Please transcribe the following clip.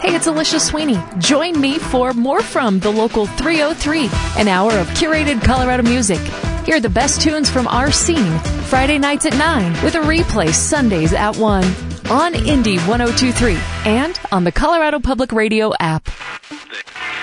Hey, it's Alicia Sweeney. Join me for more from the local 303, an hour of curated Colorado music. Hear the best tunes from our scene Friday nights at 9 with a replay Sundays at 1 on Indie 102.3 and on the Colorado Public Radio app.